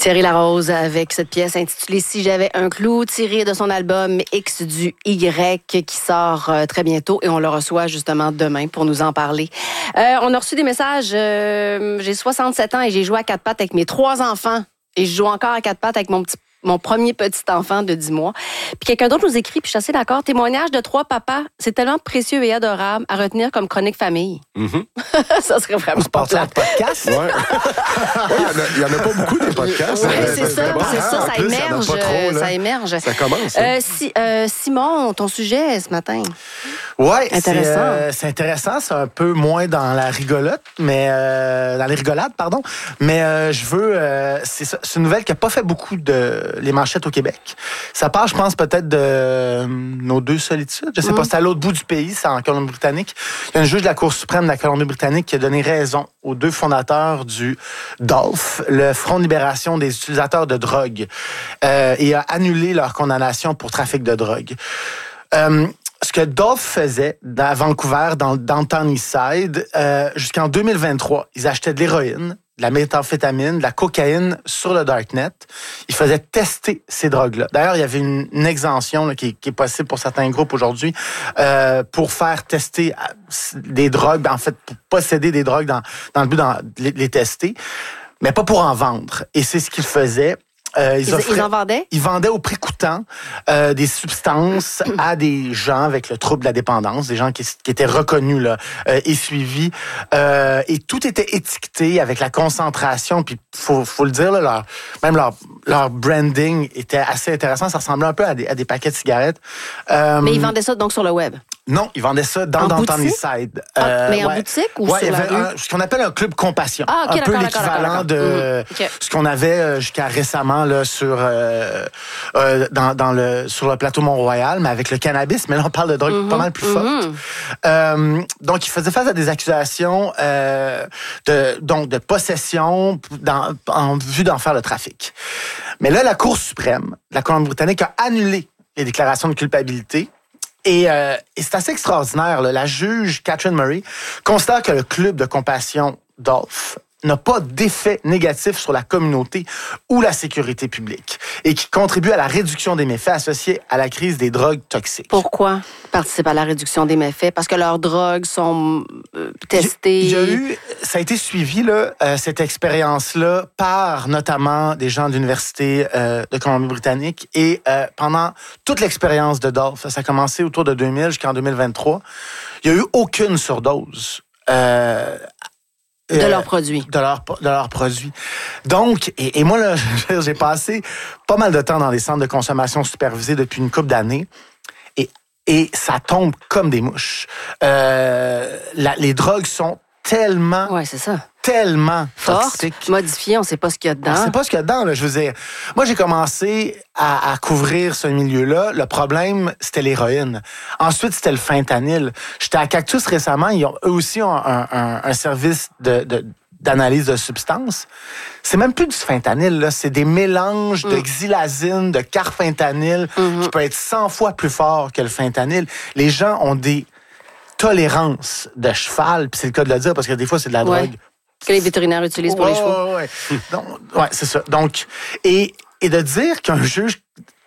Thierry Larose avec cette pièce intitulée « Si j'avais un clou », tirée de son album X du Y qui sort très bientôt et on le reçoit justement demain pour nous en parler. On a reçu des messages. J'ai 67 ans et j'ai joué à quatre pattes avec mes 3 enfants et je joue encore à quatre pattes avec mon premier petit enfant de 10 mois. Puis quelqu'un d'autre nous écrit, puis je suis assez d'accord, témoignage de 3 papas, c'est tellement précieux et adorable à retenir comme chronique famille. Mm-hmm. Ça serait vraiment pas pas un podcast? Ouais. Il n'y en a pas beaucoup des podcasts. Oui, c'est ça, ça En plus, émerge. il y en a pas trop, là. Ça émerge. Ça commence. Simon, ton sujet ce matin. Oui, Intéressant. c'est intéressant. C'est un peu moins dans la rigolote, mais dans les rigolades, pardon. Mais je veux... c'est une nouvelle qui n'a pas fait beaucoup les manchettes au Québec. Ça part, je pense, peut-être de nos 2 solitudes. Je sais pas, c'est à l'autre bout du pays, c'est en Colombie-Britannique. Il y a un juge de la Cour suprême de la Colombie-Britannique qui a donné raison aux 2 fondateurs du DOLF, le Front de libération des utilisateurs de drogue, et a annulé leur condamnation pour trafic de drogue. Ce que DOLF faisait à Vancouver, dans Downtown Eastside, jusqu'en 2023, ils achetaient de l'héroïne, de la méthamphétamine, de la cocaïne sur le Darknet. Ils faisaient tester ces drogues-là. D'ailleurs, il y avait une exemption là, qui est possible pour certains groupes aujourd'hui pour faire tester des drogues, en fait, pour posséder des drogues dans le but de les tester, mais pas pour en vendre. Et c'est ce qu'ils faisaient. Ils en vendaient? Ils vendaient au prix coûtant des substances à des gens avec le trouble de la dépendance, des gens qui étaient reconnus là, et suivis. Et tout était étiqueté avec la concentration. Puis faut le dire, là, leur branding était assez intéressant. Ça ressemblait un peu à des paquets de cigarettes. Mais ils vendaient ça donc sur le web? Non, ils vendaient ça dans Downtown Eastside. Mais en boutique ou sur la rue? Ce qu'on appelle un club compassion. Ah, okay, un peu l'équivalent de ce qu'on avait jusqu'à récemment là, sur le plateau Mont-Royal, mais avec le cannabis. Mais là, on parle de drogue pas mal plus forte. Donc, ils faisaient face à des accusations de possession en vue d'en faire le trafic. Mais là, la Cour suprême de la Colombie-Britannique a annulé les déclarations de culpabilité. Et c'est assez extraordinaire. Là. La juge Catherine Murray constate que le club de compassion DOLF n'a pas d'effet négatif sur la communauté ou la sécurité publique et qui contribue à la réduction des méfaits associés à la crise des drogues toxiques. Pourquoi participer à la réduction des méfaits? Parce que leurs drogues sont testées. Ça a été suivi, là, cette expérience-là, par notamment des gens de l'Université de Colombie-Britannique. Et pendant toute l'expérience de DOLF, ça a commencé autour de 2000 jusqu'en 2023, il n'y a eu aucune surdose. De leurs produits. De leurs produits. Donc, et moi, là, j'ai passé pas mal de temps dans les centres de consommation supervisés depuis une couple d'années. Et ça tombe comme des mouches. Les drogues sont tellement... Ouais, c'est ça. Tellement fortes, toxiques. Modifiées, on ne sait pas ce qu'il y a dedans. On ne sait pas ce qu'il y a dedans, là, je veux dire. Moi, j'ai commencé à couvrir ce milieu-là. Le problème, c'était l'héroïne. Ensuite, c'était le fentanyl. J'étais à Cactus récemment. Eux aussi ont un service d'analyse de substances. C'est même plus du fentanyl, là. C'est des mélanges de xylazine, de carfentanyl, qui peut être 100 fois plus fort que le fentanyl. Les gens ont des tolérances de cheval, puis c'est le cas de le dire, parce que des fois, c'est de la drogue que les vétérinaires utilisent pour les chevaux. Ouais, c'est ça. Donc, et de dire qu'un juge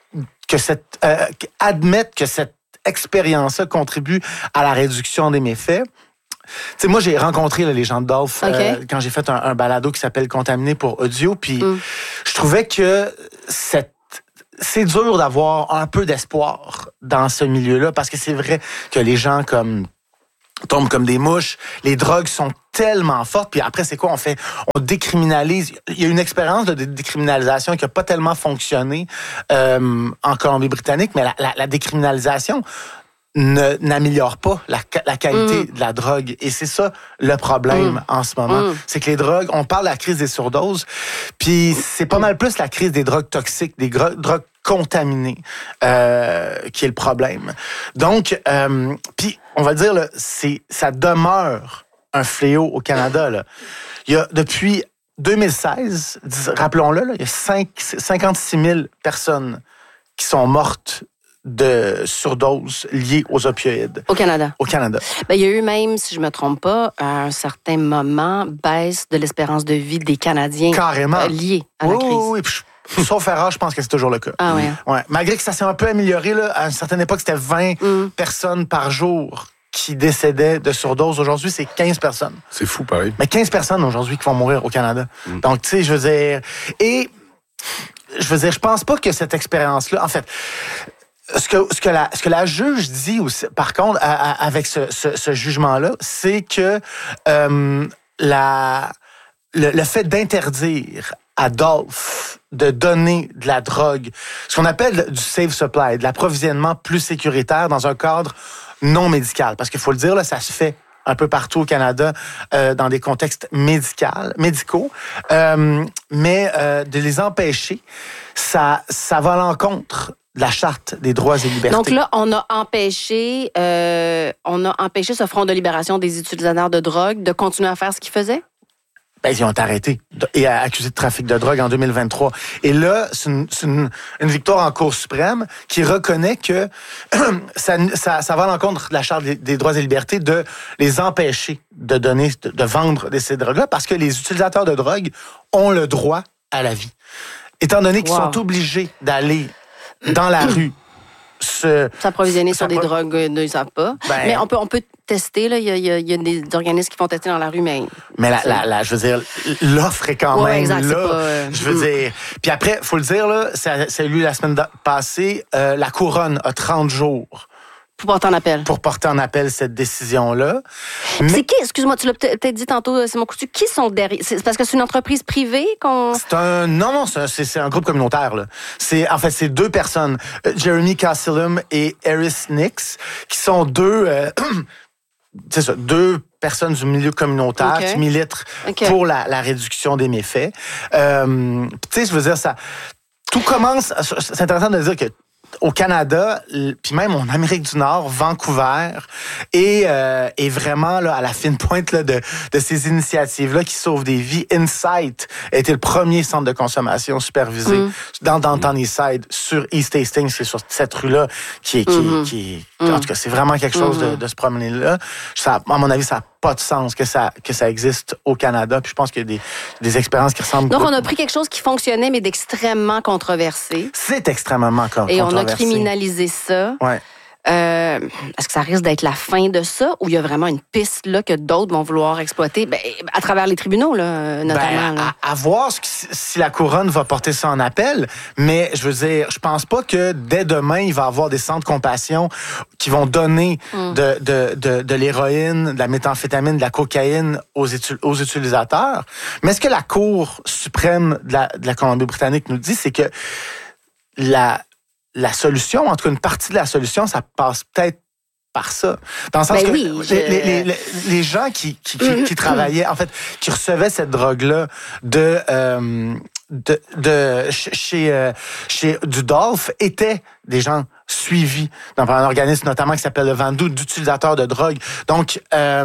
admette que cette expérience-là contribue à la réduction des méfaits. Tu sais, moi, j'ai rencontré là, les gens de DOLF quand j'ai fait un balado qui s'appelle Contaminé pour audio, puis je trouvais que c'est dur d'avoir un peu d'espoir dans ce milieu-là, parce que c'est vrai que les gens tombent comme des mouches. Les drogues sont tellement fortes. Puis après, c'est quoi? On décriminalise. Il y a une expérience de décriminalisation qui n'a pas tellement fonctionné en Colombie-Britannique, mais la décriminalisation n'améliore pas la qualité de la drogue. Et c'est ça le problème en ce moment. C'est que les drogues, on parle de la crise des surdoses, puis c'est pas mal plus la crise des drogues toxiques, des drogues contaminées qui est le problème. Donc, puis on va dire, là, ça demeure un fléau au Canada. Là. Il y a, depuis 2016, rappelons-le, là, il y a 56 000 personnes qui sont mortes de surdose liées aux opioïdes. Au Canada. Au Canada. Ben, il y a eu même, si je me trompe pas, à un certain moment, baisse de l'espérance de vie des Canadiens. Carrément. Liée à la crise. Oui. Sauf erreur, je pense que c'est toujours le cas. Ah ouais. Ouais. Malgré que ça s'est un peu amélioré, là, à une certaine époque, c'était 20 personnes par jour qui décédaient de surdose. Aujourd'hui, c'est 15 personnes. C'est fou, pareil. Mais 15 personnes aujourd'hui qui vont mourir au Canada. Donc, tu sais, je veux dire... Et, je pense pas que cette expérience-là... En fait, ce que la juge dit aussi, par contre, avec ce jugement-là, c'est que le fait d'interdire à Dolph de donner de la drogue, ce qu'on appelle du safe supply, de l'approvisionnement plus sécuritaire dans un cadre non médical. Parce qu'il faut le dire, là, ça se fait un peu partout au Canada dans des contextes médicaux. Mais de les empêcher, ça va à l'encontre de la Charte des droits et libertés. Donc là, on a empêché ce Front de libération des utilisateurs de drogue de continuer à faire ce qu'ils faisaient? Ben, ils ont été arrêtés et accusés de trafic de drogue en 2023. Et là, c'est une victoire en Cour suprême qui reconnaît que ça va à l'encontre de la Charte des droits et libertés de les empêcher de vendre ces drogues-là parce que les utilisateurs de drogue ont le droit à la vie. Étant donné qu'ils sont obligés d'aller dans la rue s'approvisionner sur des drogues, ils ne savent pas. Mais on peut tester, là. Il y a des organismes qui font tester dans la rue, mais je veux dire, l'offre est quand même exact, là. Je veux dire. Puis après, faut le dire, là, ça a eu la semaine passée, la Couronne a 30 jours. Pour porter en appel. Pour porter en appel cette décision-là. Mais... C'est qui, excuse-moi, tu l'as peut-être dit tantôt, Simon Coutu, qui sont derrière? C'est parce que c'est une entreprise privée qu'on... C'est un groupe communautaire, là. C'est deux personnes, Jeremy Cassilum et Eris Nix, qui sont deux personnes du milieu communautaire qui militent pour la réduction des méfaits. Tu sais, je veux dire, tout commence... C'est intéressant de dire que au Canada, puis même en Amérique du Nord, Vancouver, est vraiment là, à la fine pointe là, de ces initiatives-là qui sauvent des vies. Insight a été le premier centre de consommation supervisé dans Downtown Eastside, sur East Hastings, c'est sur cette rue-là, qui en tout cas, c'est vraiment quelque chose de se promener là. Ça, à mon avis, ça n'a pas de sens que ça existe au Canada. Puis je pense qu'il y a des expériences qui ressemblent... Donc, on a pris quelque chose qui fonctionnait, mais d'extrêmement controversé. C'est extrêmement controversé. Et on a criminalisé ça. Ouais. Est-ce que ça risque d'être la fin de ça ou il y a vraiment une piste là, que d'autres vont vouloir exploiter à travers les tribunaux, là, notamment? À voir si la Couronne va porter ça en appel, mais je veux dire, je pense pas que dès demain, il va y avoir des centres de compassion qui vont donner de l'héroïne, de la méthamphétamine, de la cocaïne aux utilisateurs. Mais ce que la Cour suprême de la Colombie-Britannique nous dit, c'est que la solution, en tout cas une partie de la solution, ça passe peut-être par ça. Dans le sens que les gens qui travaillaient, en fait, qui recevaient cette drogue-là chez Dolph étaient des gens suivis dans un organisme notamment qui s'appelle le Vandu, d'utilisateurs de drogue. Donc,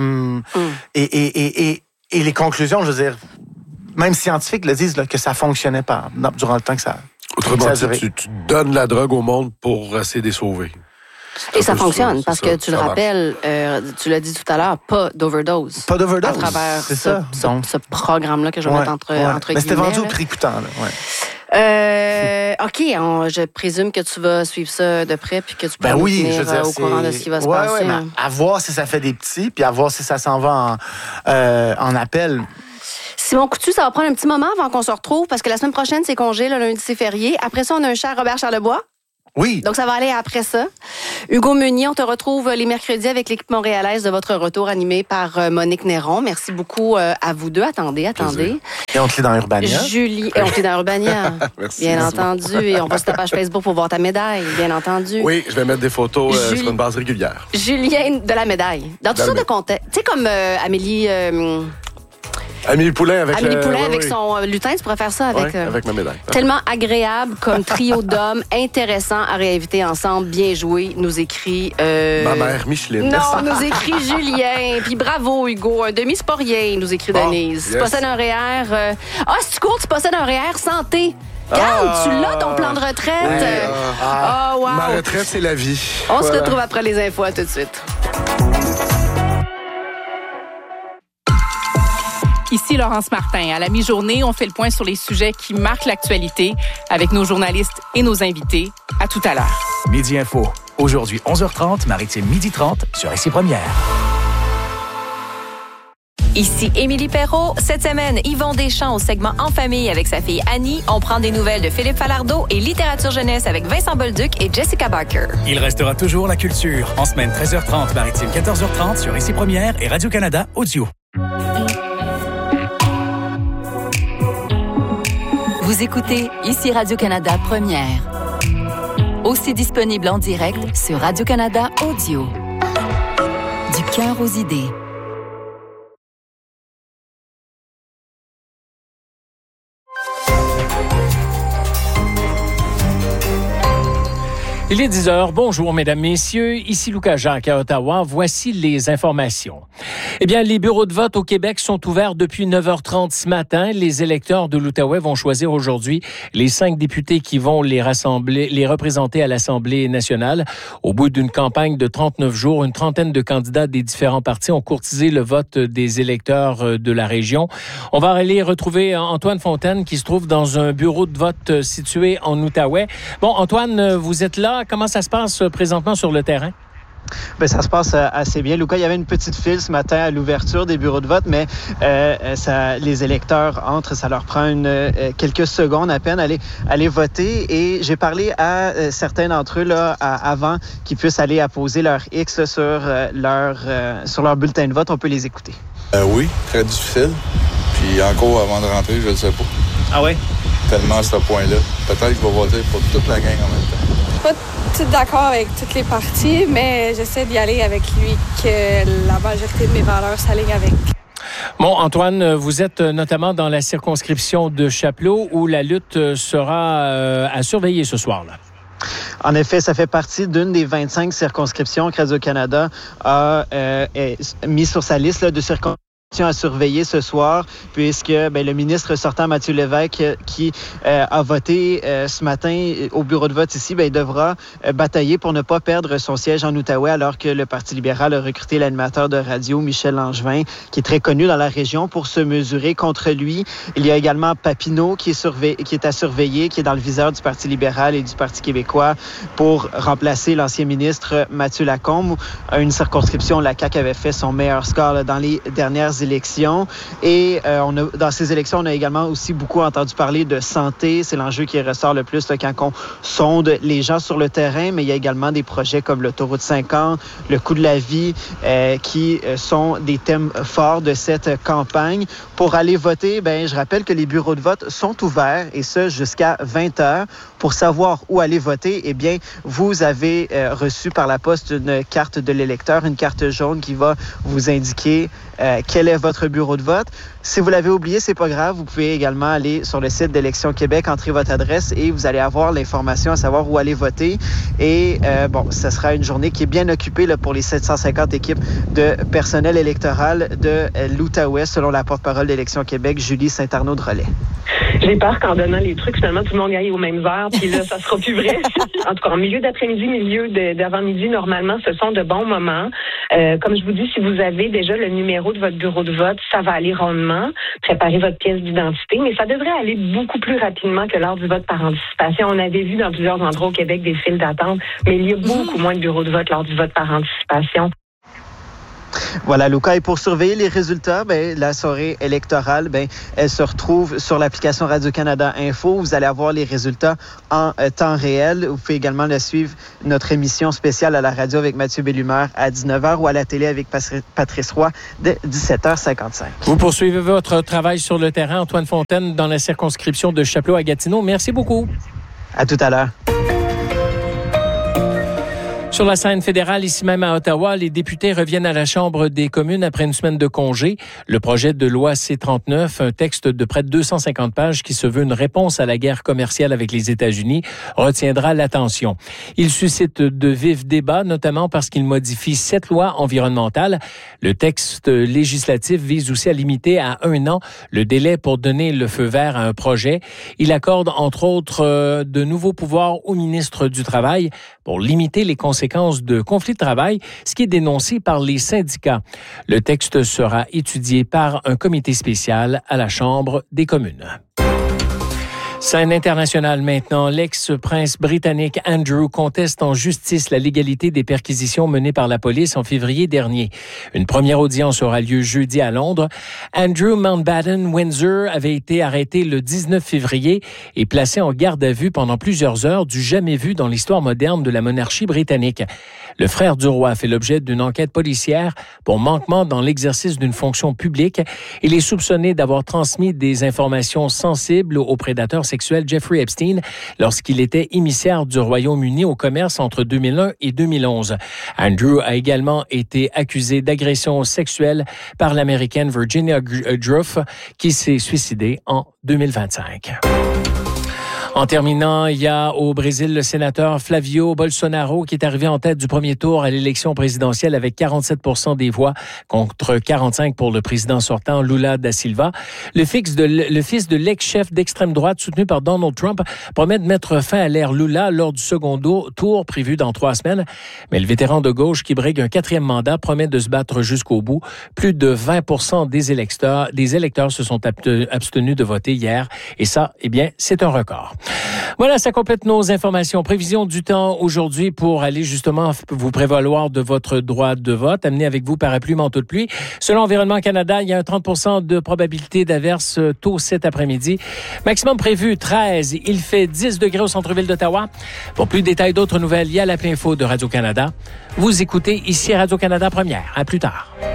et les conclusions, je veux dire, même scientifiques le disent là, que ça fonctionnait pas durant le temps que ça... Autrement dit, tu donnes la drogue au monde pour essayer de les sauver. Et ça fonctionne, parce que tu le rappelles, tu l'as dit tout à l'heure, pas d'overdose. Pas d'overdose, à travers ce programme-là que je vais mettre entre guillemets. Mais c'était vendu au prix coûtant. Là, OK, je présume que tu vas suivre ça de près puis que tu peux nous tenir au courant de ce qui va se passer. Mais à voir si ça fait des petits, puis à voir si ça s'en va en appel. Simon Coutu, ça va prendre un petit moment avant qu'on se retrouve parce que la semaine prochaine, c'est congé, le lundi, c'est férié. Après ça, on a un cher Robert Charlebois. Oui. Donc, ça va aller après ça. Hugo Meunier, on te retrouve les mercredis avec l'équipe montréalaise de votre retour animé par Monique Néron. Merci beaucoup à vous deux. Attendez. Et on te lit dans Urbania. Et on te lit dans Urbania. Merci. Bien entendu. Et on va sur ta page Facebook pour voir ta médaille, bien entendu. Oui, je vais mettre des photos sur une base régulière. Julien de la médaille. Dans tout ça de contexte. Tu sais, comme Amélie... Amélie Poulain avec son lutin, tu pourrais faire ça avec ma médaille. Tellement agréable comme trio d'hommes, intéressant à réinviter ensemble, bien joué, nous écrit... Ma mère Micheline. Non, nous écrit Julien, puis bravo Hugo, un demi, c'est pas rien, nous écrit Denise. Tu possèdes un REER... si tu cours, tu possèdes un REER santé. Calme, tu l'as, ton plan de retraite. Wow. Ma retraite, c'est la vie. On se retrouve après les infos, à tout de suite. Ici Laurence Martin. À la mi-journée, on fait le point sur les sujets qui marquent l'actualité avec nos journalistes et nos invités. À tout à l'heure. Midi Info. Aujourd'hui, 11h30, Maritime 12h30 sur Ici Première. Ici Émilie Perrault. Cette semaine, Yvon Deschamps au segment En famille avec sa fille Annie. On prend des nouvelles de Philippe Falardeau et littérature jeunesse avec Vincent Bolduc et Jessica Barker. Il restera toujours la culture. En semaine 13h30, Maritime 14h30 sur Ici Première et Radio-Canada Audio. Vous écoutez Ici Radio-Canada Première. Aussi disponible en direct sur Radio-Canada Audio. Du cœur aux idées. Il est 10h. Bonjour, mesdames, messieurs. Ici Lucas Jacques à Ottawa. Voici les informations. Eh bien, les bureaux de vote au Québec sont ouverts depuis 9h30 ce matin. Les électeurs de l'Outaouais vont choisir aujourd'hui les 5 députés qui vont les représenter à l'Assemblée nationale. Au bout d'une campagne de 39 jours, une trentaine de candidats des différents partis ont courtisé le vote des électeurs de la région. On va aller retrouver Antoine Fontaine qui se trouve dans un bureau de vote situé en Outaouais. Bon, Antoine, vous êtes là. Comment ça se passe présentement sur le terrain? Bien, ça se passe assez bien. Lucas, il y avait une petite file ce matin à l'ouverture des bureaux de vote, mais les électeurs entrent, ça leur prend quelques secondes à peine aller voter. Et j'ai parlé à certains d'entre eux là, avant qu'ils puissent aller apposer leur X là, sur leur bulletin de vote. On peut les écouter. Oui, très difficile. Puis encore avant de rentrer, je ne sais pas. Ah ouais? Tellement à ce point-là. Peut-être qu'il va voter pour toute la gang en même temps. Je suis pas tout d'accord avec toutes les parties, mais j'essaie d'y aller avec lui, que la majorité de mes valeurs s'alignent avec. Bon, Antoine, vous êtes notamment dans la circonscription de Chapleau où la lutte sera à surveiller ce soir-là. En effet, ça fait partie d'une des 25 circonscriptions que Radio-Canada a mis sur sa liste là, de circonscriptions à surveiller ce soir, puisque le ministre sortant Mathieu Lévesque, qui a voté ce matin au bureau de vote ici, devra batailler pour ne pas perdre son siège en Outaouais, alors que le Parti libéral a recruté l'animateur de radio Michel Langevin, qui est très connu dans la région, pour se mesurer contre lui. Il y a également Papineau qui est à surveiller, qui est dans le viseur du Parti libéral et du Parti québécois pour remplacer l'ancien ministre Mathieu Lacombe. Une circonscription, la CAQ avait fait son meilleur score là, dans les dernières élections. Et dans ces élections, on a également aussi beaucoup entendu parler de santé. C'est l'enjeu qui ressort le plus là, quand on sonde les gens sur le terrain, mais il y a également des projets comme l'autoroute 50, le coût de la vie, qui sont des thèmes forts de cette campagne. Pour aller voter, je rappelle que les bureaux de vote sont ouverts, et ce, jusqu'à 20h. Pour savoir où aller voter, eh bien, vous avez reçu par la poste une carte de l'électeur, une carte jaune qui va vous indiquer quel est votre bureau de vote. Si vous l'avez oublié, c'est pas grave. Vous pouvez également aller sur le site d'Élections Québec, entrer votre adresse et vous allez avoir l'information à savoir où aller voter. Et ça sera une journée qui est bien occupée là, pour les 750 équipes de personnel électoral de l'Outaouais, selon la porte-parole d'Élections Québec, Julie Saint-Arnaud de Relais. J'ai peur qu'en donnant les trucs, finalement, tout le monde aille aux mêmes heures, puis là, ça sera plus vrai. En tout cas, en milieu d'après-midi, milieu d'avant-midi, normalement, ce sont de bons moments. Comme je vous dis, si vous avez déjà le numéro de votre bureau de vote, ça va aller rondement. Préparez votre pièce d'identité, mais ça devrait aller beaucoup plus rapidement que lors du vote par anticipation. On avait vu dans plusieurs endroits au Québec des files d'attente, mais il y a beaucoup moins de bureaux de vote lors du vote par anticipation. Voilà, Lucas. Et pour surveiller les résultats, la soirée électorale, elle se retrouve sur l'application Radio-Canada Info. Vous allez avoir les résultats en temps réel. Vous pouvez également suivre notre émission spéciale à la radio avec Mathieu Bellumeur à 19h ou à la télé avec Patrice Roy de 17h55. Vous poursuivez votre travail sur le terrain, Antoine Fontaine, dans la circonscription de Chapleau à Gatineau. Merci beaucoup. À tout à l'heure. Sur la scène fédérale, ici même à Ottawa, les députés reviennent à la Chambre des communes après une semaine de congé. Le projet de loi C-39, un texte de près de 250 pages qui se veut une réponse à la guerre commerciale avec les États-Unis, retiendra l'attention. Il suscite de vifs débats, notamment parce qu'il modifie 7 lois environnementales. Le texte législatif vise aussi à limiter à 1 an le délai pour donner le feu vert à un projet. Il accorde, entre autres, de nouveaux pouvoirs au ministre du Travail pour limiter les conséquences de conflits de travail, ce qui est dénoncé par les syndicats. Le texte sera étudié par un comité spécial à la Chambre des communes. Scène internationale maintenant. L'ex-prince britannique Andrew conteste en justice la légalité des perquisitions menées par la police en février dernier. Une première audience aura lieu jeudi à Londres. Andrew Mountbatten-Windsor avait été arrêté le 19 février et placé en garde à vue pendant plusieurs heures, du jamais vu dans l'histoire moderne de la monarchie britannique. Le frère du roi fait l'objet d'une enquête policière pour manquement dans l'exercice d'une fonction publique. Il est soupçonné d'avoir transmis des informations sensibles au prédateur sexuel Jeffrey Epstein lorsqu'il était émissaire du Royaume-Uni au commerce entre 2001 et 2011. Andrew a également été accusé d'agression sexuelle par l'Américaine Virginia Giuffre qui s'est suicidée en 2025. En terminant, il y a au Brésil le sénateur Flavio Bolsonaro qui est arrivé en tête du premier tour à l'élection présidentielle avec 47% des voix contre 45% pour le président sortant Lula da Silva. Le fils de l'ex-chef d'extrême droite soutenu par Donald Trump promet de mettre fin à l'ère Lula lors du second tour prévu dans 3 semaines. Mais le vétéran de gauche qui brigue un 4e mandat promet de se battre jusqu'au bout. Plus de 20% des électeurs se sont abstenus de voter hier. Et ça, eh bien, c'est un record. Voilà, ça complète nos informations. Prévision du temps aujourd'hui pour aller justement vous prévaloir de votre droit de vote. Amenez avec vous parapluie, manteau de pluie. Selon Environnement Canada, il y a un 30% de probabilité d'averse tôt cet après-midi. Maximum prévu 13. Il fait 10 degrés au centre-ville d'Ottawa. Pour plus de détails, d'autres nouvelles, il y a l'appli info de Radio-Canada. Vous écoutez ici Radio-Canada Première. À plus tard.